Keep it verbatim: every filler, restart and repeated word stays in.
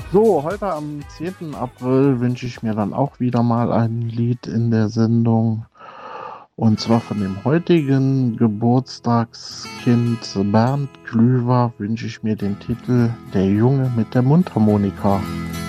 So, heute am zehnten April wünsche ich mir dann auch wieder mal ein Lied in der Sendung. Und zwar von dem heutigen Geburtstagskind Bernd Klüver wünsche ich mir den Titel Der Junge mit der Mundharmonika.